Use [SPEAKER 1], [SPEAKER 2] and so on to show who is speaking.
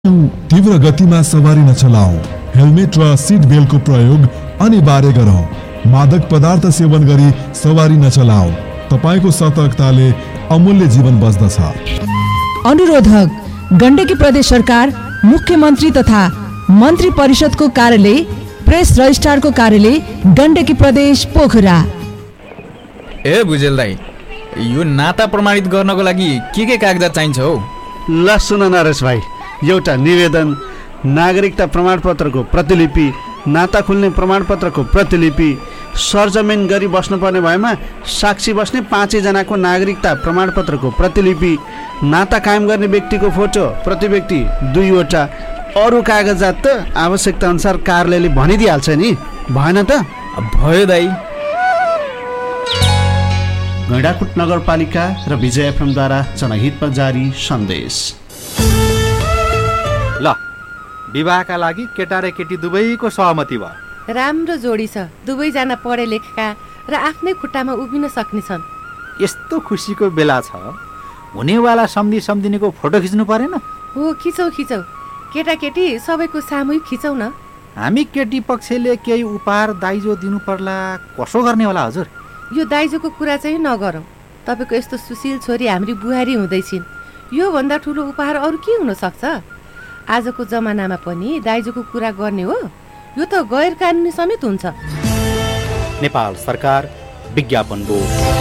[SPEAKER 1] तीव्र गतिमा सवारी नचलाऊ। हेलमेट र सिट बेल्टको प्रयोग अनिवार्य गरौँ। मादक पदार्थ सेवन गरी सवारी नचलाऊ। तपाईको सतर्कताले अमूल्य जीवन बच्दछ।
[SPEAKER 2] अनुरोधक गण्डकी प्रदेश सरकार, मुख्यमन्त्री तथा मन्त्री परिषदको कार्यालय, प्रेस रजिस्ट्रारको कार्यालय, गण्डकी प्रदेश पोखरा।
[SPEAKER 3] ए भुजेल दाई, यो नाता प्रमाणित गर्नको लागि के कागजात चाहिन्छ हौ?
[SPEAKER 4] ल सुन नरेश भाइ, एउटा निवेदन, नागरिकता प्रमाणपत्रको प्रतिलिपि, नाता खुल्ने प्रमाणपत्रको प्रतिलिपि, सरजमिन गरी बस्नुपर्ने भएमा साक्षी बस्ने 5 जनाको नागरिकता प्रमाणपत्रको प्रतिलिपि, नाता कायम गर्ने व्यक्तिको फोटो प्रति व्यक्ति 2 वटा, अरू कागजात त आवश्यकता अनुसार कार्यालयले भनिदिइहाल्छ नि, भएन त?
[SPEAKER 3] भयो दाई।
[SPEAKER 4] गैंडाकोट नगरपालिका र विजय एफएमद्वारा जनहितमा जारी सन्देश।
[SPEAKER 5] ल, विवाहका लागि केटा र केटी दुवैको सहमति भयो।
[SPEAKER 6] राम्रो जोडी छ, दुवैजना पढे लेखेका र आफ्नै खुट्टामा उभिन सक्ने छन्।
[SPEAKER 5] यस्तो खुसीको बेला छ, हुनेवाला सम्धिनीको फोटो खिच्नु परेन?
[SPEAKER 6] हो, खिचौ, केटाकेटी सबैको सामूहिक खिचौ न।
[SPEAKER 5] हामी केटी पक्षले केही उपहार दाइजो दिनु पर्ला, कसो गर्ने होला हजुर?
[SPEAKER 6] यो दाइजोको कुरा चाहिँ नगरौँ। तपाईँको यस्तो सुशील छोरी हाम्री बुहारी हुँदैछिन्, यो भन्दा ठुलो उपहार अरू के हुन सक्छ? आजको जमानामा पनि दाइजोको कुरा गर्ने हो? यो त गैर कानुनी समेत हुन्छ।
[SPEAKER 5] नेपाल सरकार विज्ञापन बोर्ड।